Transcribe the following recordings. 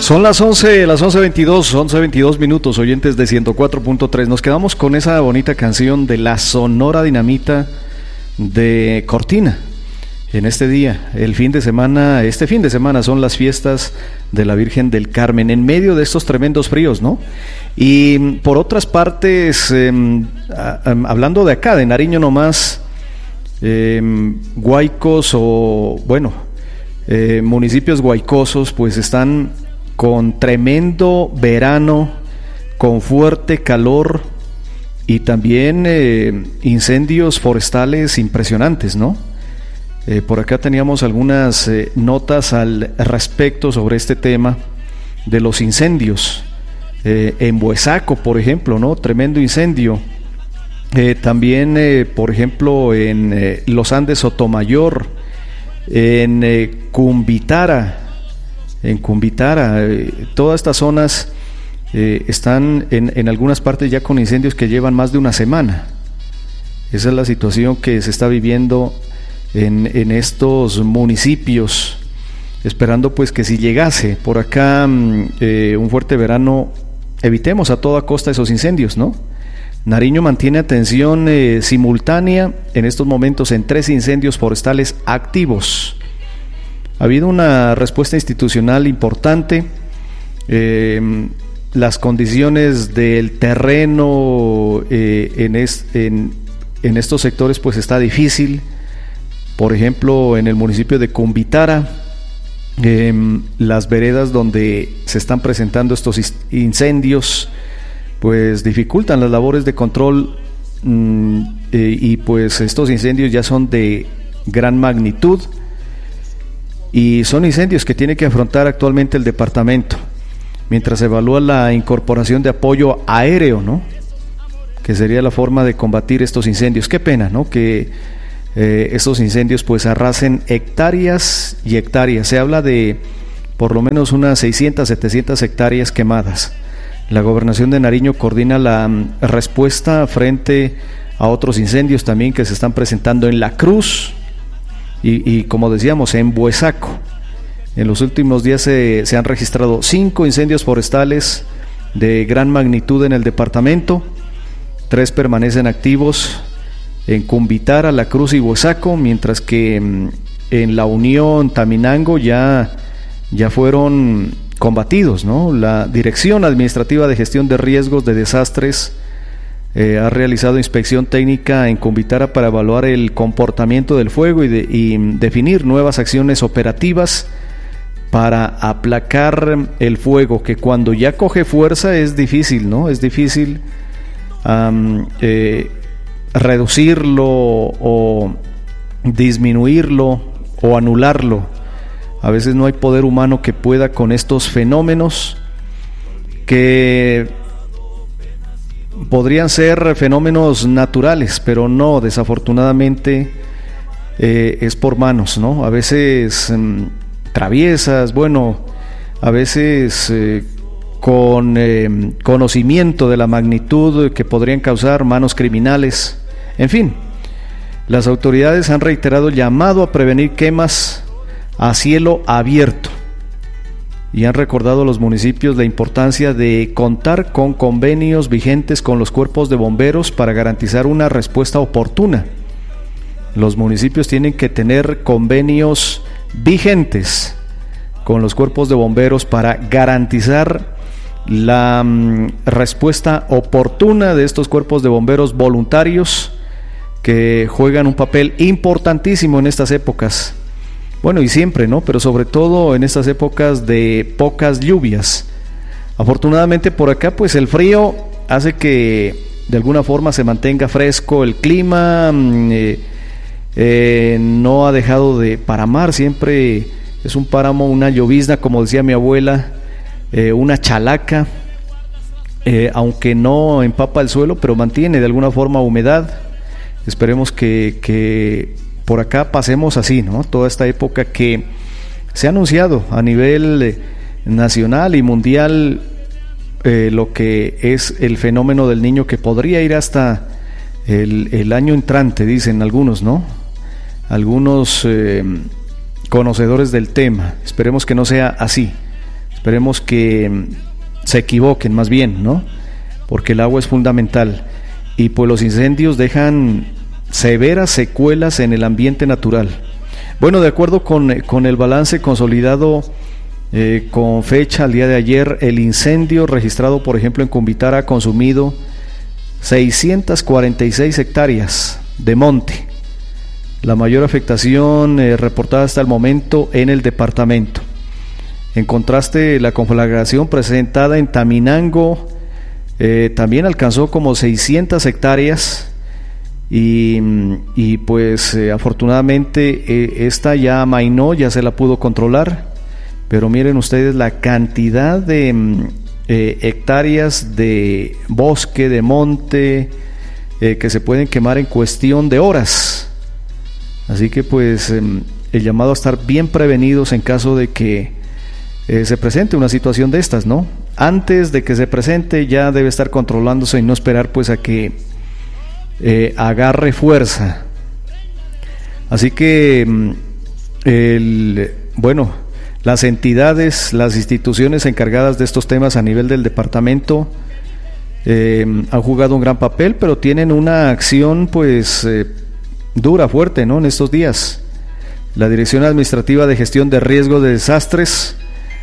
Son las 11:22 minutos, oyentes de 104.3. Nos quedamos con esa bonita canción de la Sonora Dinamita de Cortina. En este día, este fin de semana son las fiestas de la Virgen del Carmen, en medio de estos tremendos fríos, ¿no? Y por otras partes, hablando de acá, de Nariño nomás, Guaicos municipios guaicosos, pues están con tremendo verano, con fuerte calor y también incendios forestales impresionantes, ¿no? Por acá teníamos algunas notas al respecto sobre este tema de los incendios. En Buesaco, por ejemplo, ¿no? Tremendo incendio. También, por ejemplo, en los Andes Sotomayor, en Cumbitara, todas estas zonas están en algunas partes ya con incendios que llevan más de una semana. Esa es la situación que se está viviendo en estos municipios, esperando pues que si llegase por acá un fuerte verano, evitemos a toda costa esos incendios, ¿no? Nariño mantiene atención simultánea en estos momentos en 3 incendios forestales activos. Ha habido una respuesta institucional importante. Las condiciones del terreno en estos sectores pues está difícil. Por ejemplo, en el municipio de Cumbitara, las veredas donde se están presentando estos incendios pues dificultan las labores de control y pues estos incendios ya son de gran magnitud y son incendios que tiene que afrontar actualmente el departamento mientras se evalúa la incorporación de apoyo aéreo, ¿no? Que sería la forma de combatir estos incendios. Qué pena, ¿no? Que estos incendios pues arrasen hectáreas y hectáreas. Se habla de por lo menos unas 600, 700 hectáreas quemadas. La Gobernación de Nariño coordina la respuesta frente a otros incendios también que se están presentando en La Cruz y como decíamos, en Buesaco. En los últimos días se han registrado 5 incendios forestales de gran magnitud en el departamento. 3 permanecen activos en Cumbitara, La Cruz y Buesaco, mientras que en La Unión, Taminango ya fueron combatidos, ¿no? La Dirección Administrativa de Gestión de Riesgos de Desastres ha realizado inspección técnica en Cumbitara para evaluar el comportamiento del fuego y definir nuevas acciones operativas para aplacar el fuego, que cuando ya coge fuerza es difícil, ¿no? Es difícil reducirlo o disminuirlo o anularlo. A veces no hay poder humano que pueda con estos fenómenos que podrían ser fenómenos naturales, pero no, desafortunadamente es por manos, ¿no? A veces traviesas, a veces con conocimiento de la magnitud que podrían causar manos criminales. En fin, las autoridades han reiterado el llamado a prevenir quemas a cielo abierto y han recordado a los municipios la importancia de contar con convenios vigentes con los cuerpos de bomberos para garantizar una respuesta oportuna. Los municipios tienen que tener convenios vigentes con los cuerpos de bomberos para garantizar la respuesta oportuna de estos cuerpos de bomberos voluntarios que juegan un papel importantísimo en estas épocas. Bueno, y siempre, ¿no? Pero sobre todo en estas épocas de pocas lluvias. Afortunadamente por acá, pues el frío hace que de alguna forma se mantenga fresco el clima, no ha dejado de paramar, siempre es un páramo, una llovizna, como decía mi abuela, una chalaca, aunque no empapa el suelo, pero mantiene de alguna forma humedad. Esperemos que por acá pasemos así, ¿no? Toda esta época que se ha anunciado a nivel nacional y mundial, lo que es el fenómeno del Niño, que podría ir hasta el año entrante, dicen algunos, ¿no? Algunos conocedores del tema. Esperemos que no sea así. esperemos que se equivoquen más bien, ¿no? Porque el agua es fundamental y pues los incendios dejan severas secuelas en el ambiente natural. Bueno, de acuerdo con el balance consolidado con fecha al día de ayer, el incendio registrado, por ejemplo, en Cumbitara ha consumido 646 hectáreas de monte, la mayor afectación reportada hasta el momento en el departamento. En contraste, la conflagración presentada en Taminango también alcanzó como 600 hectáreas y pues afortunadamente esta ya amainó, ya se la pudo controlar, pero miren ustedes la cantidad de hectáreas de bosque, de monte, que se pueden quemar en cuestión de horas. Así que pues el llamado a estar bien prevenidos en caso de que se presente una situación de estas, ¿no? Antes de que se presente ya debe estar controlándose y no esperar pues a que agarre fuerza. Así que las entidades, las instituciones encargadas de estos temas a nivel del departamento han jugado un gran papel, pero tienen una acción pues dura, fuerte, ¿no? En estos días. La Dirección Administrativa de Gestión de Riesgos de Desastres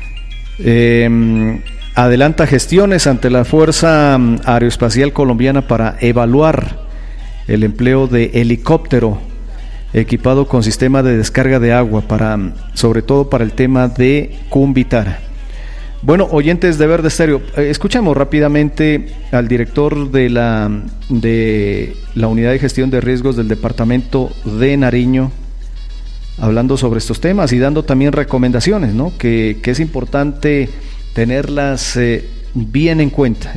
adelanta gestiones ante la Fuerza Aeroespacial Colombiana para evaluar el empleo de helicóptero equipado con sistema de descarga de agua, sobre todo para el tema de Cumbitara. Bueno, oyentes de Verde Estéreo, escuchamos rápidamente al director de la Unidad de Gestión de Riesgos del Departamento de Nariño, hablando sobre estos temas y dando también recomendaciones, ¿no? Que es importante tenerlas bien en cuenta,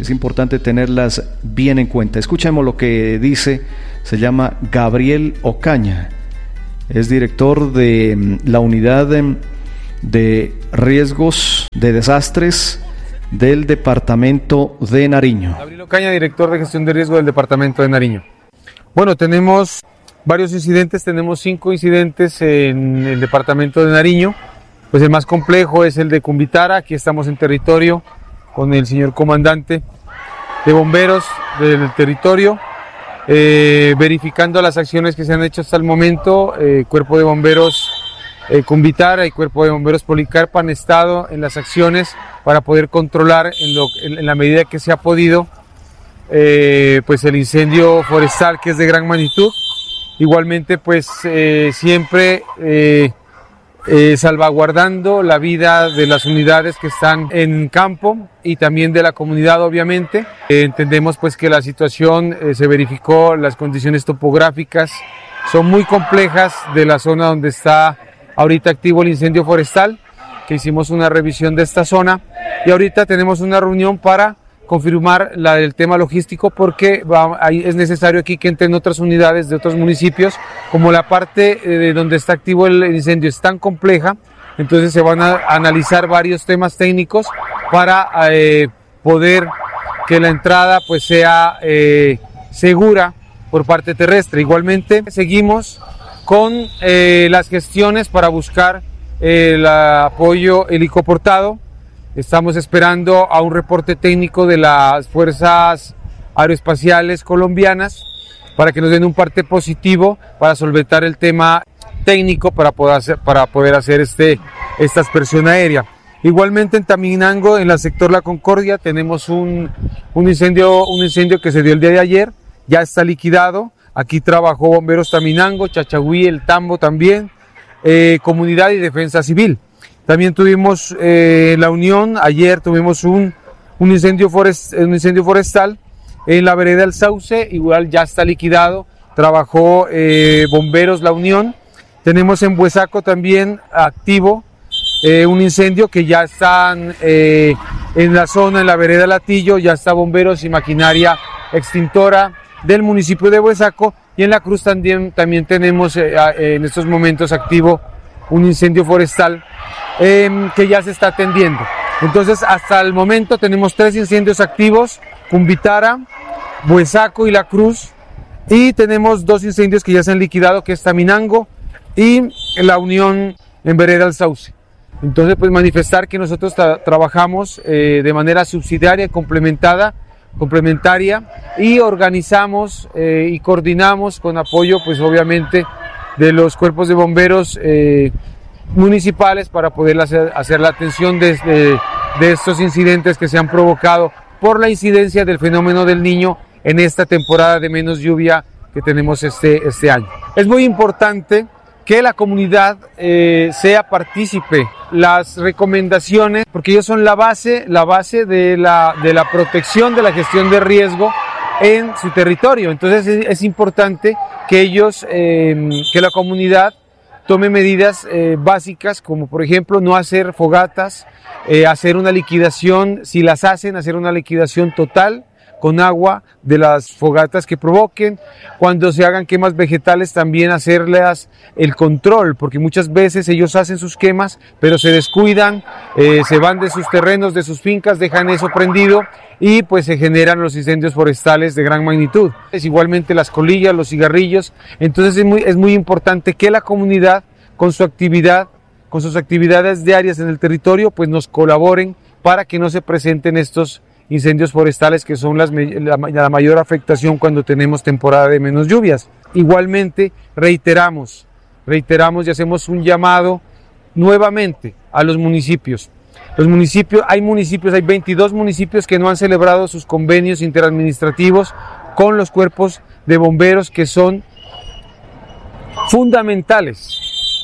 Escuchemos lo que dice, se llama Gabriel Ocaña, es director de la Unidad de Riesgos de Desastres del Departamento de Nariño. Gabriel Ocaña, director de Gestión de Riesgo del Departamento de Nariño. Bueno, tenemos varios incidentes, tenemos 5 incidentes en el Departamento de Nariño. Pues el más complejo es el de Cumbitara. Aquí estamos en territorio con el señor comandante de bomberos del territorio, verificando las acciones que se han hecho hasta el momento. Cuerpo de bomberos Cumbitara y Cuerpo de Bomberos Policarpa han estado en las acciones para poder controlar en la medida que se ha podido pues el incendio forestal, que es de gran magnitud. Igualmente pues siempre salvaguardando la vida de las unidades que están en campo y también de la comunidad, obviamente. Entendemos pues que la situación se verificó, las condiciones topográficas son muy complejas de la zona donde está ahorita activo el incendio forestal, que hicimos una revisión de esta zona y ahorita tenemos una reunión para confirmar el tema logístico, porque es necesario aquí que entren otras unidades de otros municipios, como la parte de donde está activo el incendio es tan compleja, entonces se van a analizar varios temas técnicos para poder que la entrada pues sea segura por parte terrestre. Igualmente seguimos con las gestiones para buscar el apoyo helicoportado. Estamos esperando a un reporte técnico de las Fuerzas Aeroespaciales Colombianas para que nos den un parte positivo para solventar el tema técnico para poder hacer esta aspersión aérea. Igualmente en Taminango, en el sector La Concordia, tenemos un incendio que se dio el día de ayer, ya está liquidado. Aquí trabajó Bomberos Taminango, Chachagüí, El Tambo también, Comunidad y Defensa Civil. También tuvimos la unión, ayer tuvimos un incendio forestal en la vereda del Sauce, igual ya está liquidado, trabajó Bomberos La Unión. Tenemos en Buesaco también activo un incendio que ya están en la zona, en la vereda Latillo, ya está Bomberos y maquinaria extintora del municipio de Buesaco, y en La Cruz también tenemos en estos momentos activo un incendio forestal que ya se está atendiendo. Entonces hasta el momento tenemos 3 incendios activos, Cumbitara, Buesaco y La Cruz, y tenemos 2 incendios que ya se han liquidado, que es Taminango y La Unión en vereda del Sauce. Entonces, pues manifestar que nosotros trabajamos de manera subsidiaria, complementaria, y organizamos y coordinamos con apoyo, pues obviamente, de los cuerpos de bomberos municipales para poder hacer la atención de estos incidentes que se han provocado por la incidencia del fenómeno del Niño en esta temporada de menos lluvia que tenemos este año. Es muy importante que la comunidad sea partícipe. Las recomendaciones, porque ellos son la base de la protección, de la gestión de riesgo en su territorio. Entonces es importante que ellos, que la comunidad tome medidas básicas, como por ejemplo no hacer fogatas, hacer una liquidación, si las hacen, hacer una liquidación total con agua de las fogatas que provoquen. Cuando se hagan quemas vegetales, también hacerles el control, porque muchas veces ellos hacen sus quemas, pero se descuidan, se van de sus terrenos, de sus fincas, dejan eso prendido y pues se generan los incendios forestales de gran magnitud. Igualmente las colillas, los cigarrillos. Entonces es muy importante que la comunidad con sus actividades diarias en el territorio pues nos colaboren para que no se presenten estos incendios forestales, que son la mayor afectación cuando tenemos temporada de menos lluvias. Igualmente reiteramos y hacemos un llamado nuevamente a los municipios. Hay 22 municipios que no han celebrado sus convenios interadministrativos con los cuerpos de bomberos, que son fundamentales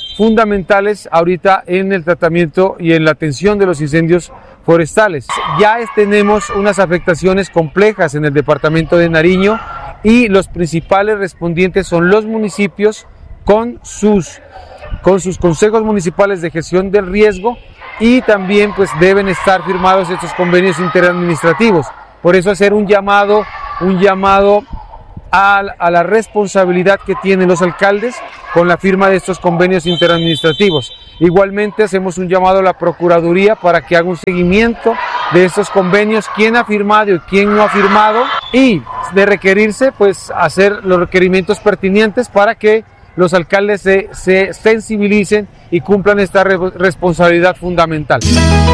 ahorita en el tratamiento y en la atención de los incendios forestales. Ya tenemos unas afectaciones complejas en el departamento de Nariño y los principales respondientes son los municipios con sus consejos municipales de gestión del riesgo, y también pues deben estar firmados estos convenios interadministrativos. Por eso hacer un llamado a la responsabilidad que tienen los alcaldes con la firma de estos convenios interadministrativos. Igualmente hacemos un llamado a la Procuraduría para que haga un seguimiento de estos convenios, quién ha firmado y quién no ha firmado, y de requerirse pues hacer los requerimientos pertinentes para que los alcaldes se sensibilicen y cumplan esta responsabilidad fundamental.